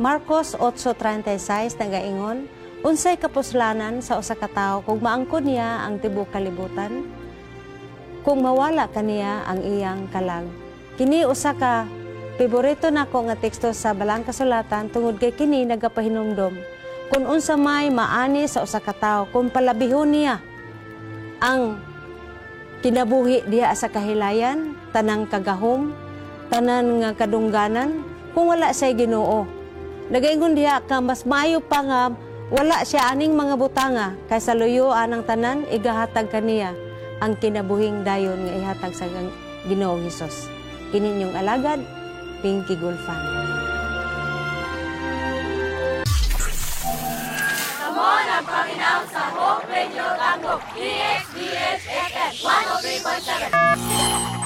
Marcos 8:36 nagaingon, unsay kapuslanan sa usa ka tawo kung maangkon niya ang tibuok kalibutan, kung mawala kaniya ang iyang kalag. Kini usa ka paborito nako nga teksto sa Balang Kasulatan tungod kay kini nagapahinumdom kung unsa may maani sa usa ka tawo kung palabihon niya ang kinabuhi diha sa kahilayan, tanang kagahom, tanan nga kadungganan, kung wala siya Ginoo. Nagaingon diha ka mas maayo pa nga wala siya aning mga butanga kaysa luyuan ang tanan igahatag kaniya ang kinabuhing dayon nga ihatag sa Ginoong Hesus. Kini inyong alagad, Pinky Gulfan. Amon ang paminaw sa Hope Radio Tango, DXDH FM 103.7.